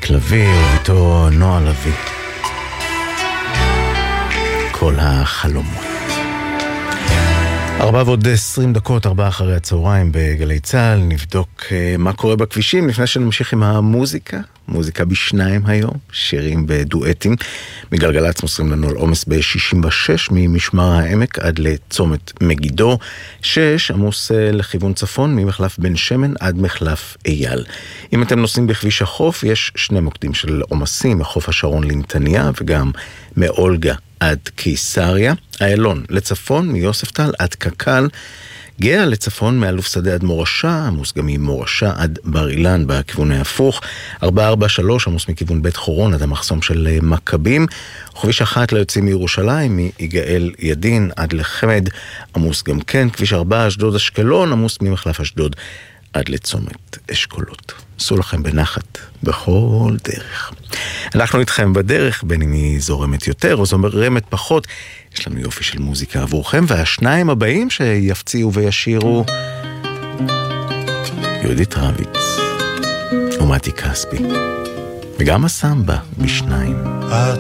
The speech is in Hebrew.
אריק לוי וביתו נועה לוי. כל החלומות. 4:20, 4 אחרי הצהריים בגלי צהל. נבדוק מה קורה בכבישים לפני שנמשיך עם המוזיקה. מוזיקה בשניים היום, שירים בדואטים. מגלגלץ מוסרים לנו על עומס ב-66 ממשמר העמק עד לצומת מגידו. 6 עמוס לכיוון צפון ממחלף בן שמן עד מחלף אייל. אם אתם נוסעים בכביש החוף, יש 2 מוקדים של עומסים, מחוף השרון לנתניה וגם מאולגה עד קיסריה. איילון לצפון מיוספטל עד קקל. גאה לצפון מאלוף שדה עד מורשה, עמוס גם ממורשה עד בר אילן בכיוון ההפוך. 443 עמוס מכיוון בית חורון עד המחסום של מכבים. כביש 1 ליוצאים מירושלים מיגאל ידין עד לחמד, עמוס גם כן. כביש 4 אשדוד אשקלון עמוס ממחלף אשדוד עד לצומת אשכולות. עשו לכם בנחת בכל דרך. אנחנו איתכם בדרך, בין אם היא זורמת יותר או זורמת פחות. יש לנו יופי של מוזיקה עבורכם, והשניים הבאים שיפציעו וישירו יהודית רביץ ומתי כספי, וגם הסמבה בשניים. את